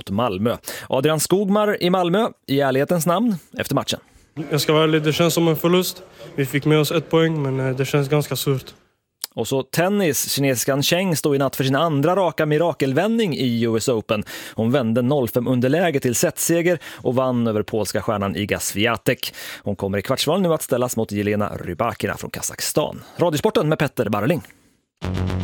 mot Malmö. Adrian Skogmar i Malmö, i ärlighetens namn, efter matchen. Jag ska vara ärlig, det känns som en förlust. Vi fick med oss 1 poäng, men det känns ganska surt. Och så tennis. Kinesiskan Cheng stod i natt för sin andra raka mirakelvändning i US Open. Hon vände 0-5-underläge till setseger och vann över polska stjärnan Iga Swiatek. Hon kommer i kvartsval nu att ställas mot Jelena Rybakina från Kazakstan. Radiosporten med Petter Barling.